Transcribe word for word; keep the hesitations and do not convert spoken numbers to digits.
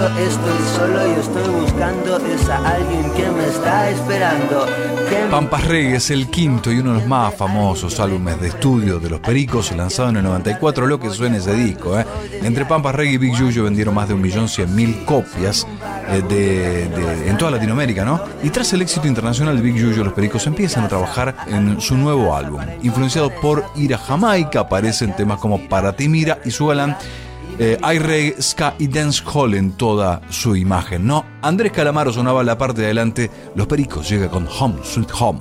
cuando estoy solo y estoy buscando esa alguien que me está esperando. Que Pampas Reggae es el quinto y uno de los más famosos álbumes de estudio de Los Pericos, lanzado en el noventa y cuatro. Lo que suena ese disco, ¿eh? Entre Pampas Reggae y Big Yuyo vendieron más de un millón cien mil copias eh, de, de, en toda Latinoamérica, ¿no? Y tras el éxito internacional de Big Yuyo, Los Pericos empiezan a trabajar en su nuevo álbum. Influenciado por Ir a Jamaica, aparecen temas como Para ti mira y su galán. Eh, hay reggae, ska y dancehall en toda su imagen, ¿no? Andrés Calamaro sonaba la parte de adelante. Los Pericos llega con Home Sweet Home.